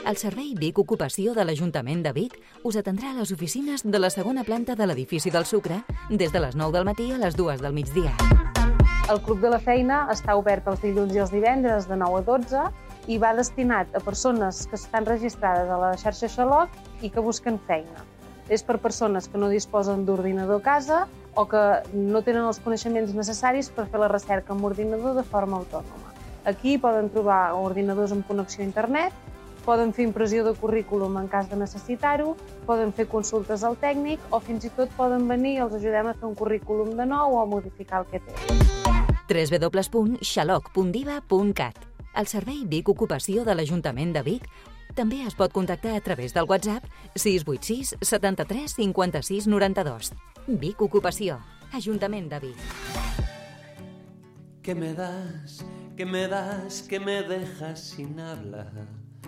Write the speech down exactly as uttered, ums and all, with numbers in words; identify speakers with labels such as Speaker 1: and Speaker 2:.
Speaker 1: El Servei Vic Ocupació de l'Ajuntament de Vic us atendrà a les oficines de la segona planta de l'edifici del Sucre des de les nou del matí a les dues del migdia.
Speaker 2: El Club de la Feina està obert els dilluns i els divendres de nou a dotze i va destinat a persones que estan registrades a la xarxa Xaloc i que busquen feina. És per persones que no disposen d'ordinador a casa o que no tenen els coneixements necessaris per fer la recerca amb ordinador de forma autònoma. Aquí poden trobar ordinadors amb connexió a internet, poden fer impressió de currículum en cas de necessitar-ho, poden fer consultes al tècnic o fins i tot poden venir i els ajudem a fer un currículum de nou o a modificar el que té.
Speaker 1: w w w punt xaloc punt diva punt cat. El Servei Vic Ocupació de l'Ajuntament de Vic també es pot contactar a través del WhatsApp sis vuit sis setanta-tres cinquanta-sis noranta-dos. Vic Ocupació, Ajuntament de Vic.
Speaker 3: ¿Qué me das? ¿Qué me das? ¿Qué me dejas sin hablar?